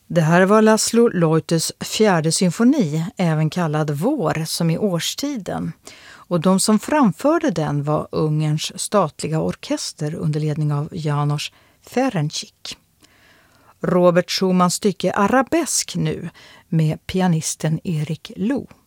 Det här var Laszlo Lojtos fjärde symfoni, även kallad Vår, som i årstiden. Och de som framförde den var Ungerns statliga orkester under ledning av János Ferencsik. Robert Schumans stycke Arabesk nu med pianisten Erik Lou.